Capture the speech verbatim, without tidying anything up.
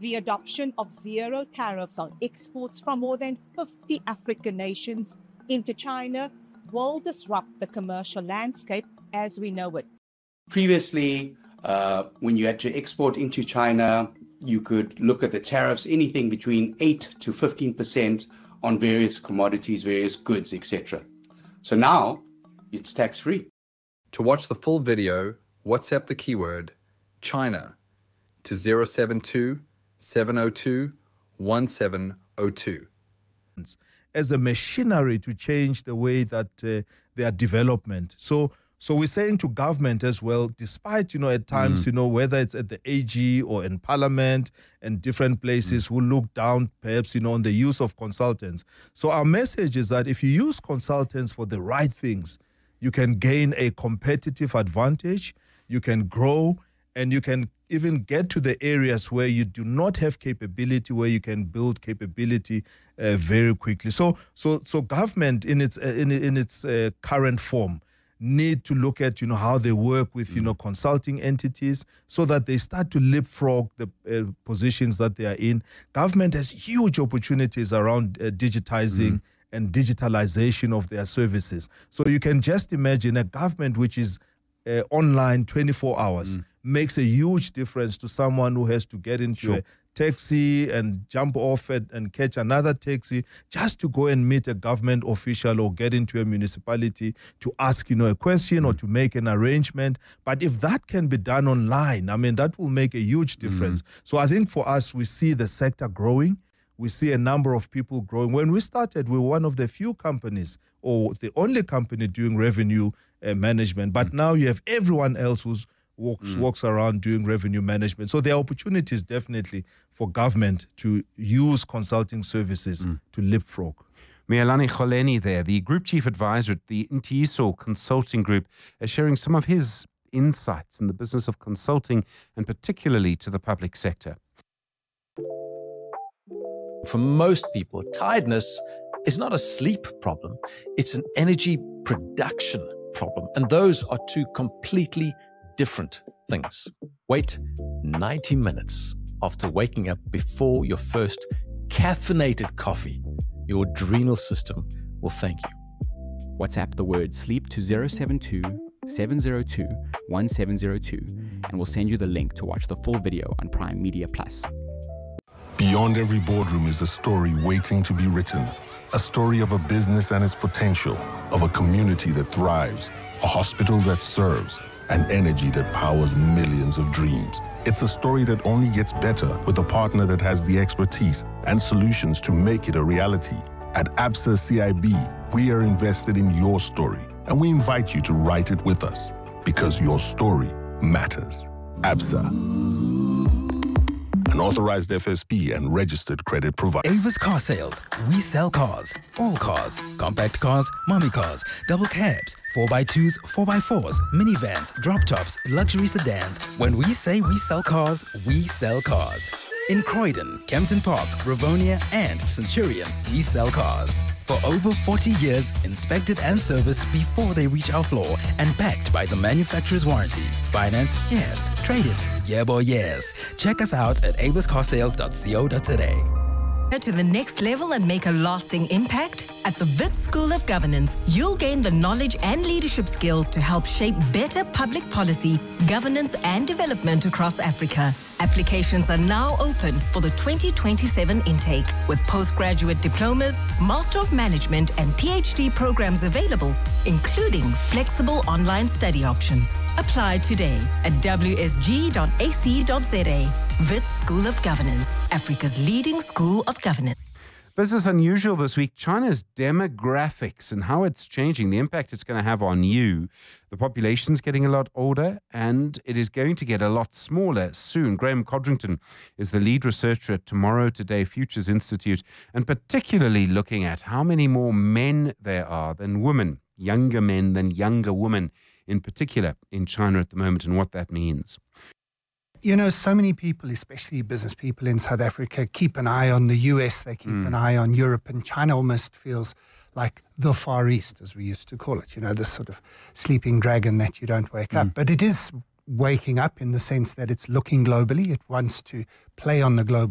The adoption of zero tariffs on exports from more than fifty African nations into China will disrupt the commercial landscape as we know it. Previously, uh, when you had to export into China, you could look at the tariffs, anything between eight to fifteen percent on various commodities, various goods, et cetera. So now it's tax-free. To watch the full video, WhatsApp the keyword China to zero seven two, seven zero two, one seven zero two. As a machinery to change the way that uh, their development. So so we're saying to government as well, despite, you know, at times, mm. you know, whether it's at the A G or in Parliament and different places mm. who look down perhaps, you know, on the use of consultants. So our message is that if you use consultants for the right things, you can gain a competitive advantage, you can grow, and you can even get to the areas where you do not have capability, where you can build capability uh, very quickly. So, so, so government in its uh, in in its uh, current form need to look at, you know, how they work with, you know, consulting entities so that they start to leapfrog the uh, positions that they are in. Government has huge opportunities around uh, digitizing mm. and digitalization of their services. So you can just imagine a government which is uh, online twenty-four hours mm. makes a huge difference to someone who has to get into sure. a taxi and jump off it and catch another taxi just to go and meet a government official or get into a municipality to ask, you know, a question mm. or to make an arrangement. But if that can be done online, I mean, that will make a huge difference. Mm. So I think for us, we see the sector growing. We see a number of people growing. When we started, we were one of the few companies or the only company doing revenue uh, management. But mm. now you have everyone else who's walks, mm. walks around doing revenue management. So there are opportunities definitely for government to use consulting services mm. to leapfrog. Mealani Kholeni there, the Group Chief Advisor at the Intiiso Consulting Group, is sharing some of his insights in the business of consulting and particularly to the public sector. For most people, tiredness is not a sleep problem. It's an energy production problem. And those are two completely different things. Wait ninety minutes after waking up before your first caffeinated coffee. Your adrenal system will thank you. WhatsApp the word sleep to zero seven two, seven zero two, one seven zero two and we'll send you the link to watch the full video on Prime Media Plus. Beyond every boardroom is a story waiting to be written. A story of a business and its potential, of a community that thrives, a hospital that serves, and energy that powers millions of dreams. It's a story that only gets better with a partner that has the expertise and solutions to make it a reality. At Absa C I B, we are invested in your story, and we invite you to write it with us, because your story matters. Absa, an authorized F S P and registered credit provider. Avis Car Sales. We sell cars. All cars. Compact cars, mommy cars, double cabs, four by twos, four by fours, minivans, drop tops, luxury sedans. When we say we sell cars, we sell cars. In Croydon, Kempton Park, Rivonia, and Centurion, we sell cars. For over forty years, inspected and serviced before they reach our floor and backed by the manufacturer's warranty. Finance? Yes. Trade-ins? Yeah, boy, yes. Check us out at avis car sales dot co dot za. To the next level and make a lasting impact? At the Wits School of Governance, you'll gain the knowledge and leadership skills to help shape better public policy, governance and development across Africa. Applications are now open for the twenty twenty-seven intake, with postgraduate diplomas, Master of Management and PhD programs available, including flexible online study options. Apply today at w s g dot a c dot z a. Wits School of Governance, Africa's leading school of governance. Business Unusual this week, China's demographics and how it's changing, the impact it's going to have on you. The population's getting a lot older and it is going to get a lot smaller soon. Graham Codrington is the lead researcher at Tomorrow Today Futures Institute and particularly looking at how many more men there are than women, younger men than younger women in particular in China at the moment and what that means. You know, so many people, especially business people in South Africa, keep an eye on the U S, they keep mm. an eye on Europe, and China almost feels like the Far East, as we used to call it, you know, this sort of sleeping dragon that you don't wake mm. up. But it is waking up in the sense that it's looking globally. It wants to play on the global